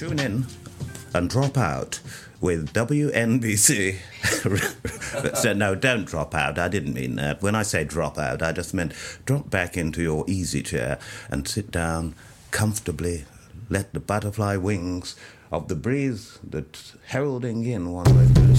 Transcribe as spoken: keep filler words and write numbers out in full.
Tune in and drop out with W N B C. So, no, don't drop out. I didn't mean that. When I say drop out, I just meant drop back into your easy chair and sit down comfortably. Let the butterfly wings of the breeze that's heralding in one of those delicious